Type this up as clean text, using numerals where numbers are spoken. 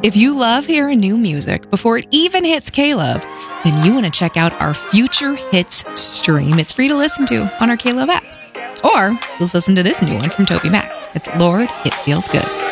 If you love hearing new music before it even hits K-Love, then you want to check out our Future Hits stream. It's free to listen to on our K-Love app. Or let's listen to this new one from Toby Mac. It's Lord, It Feels Good.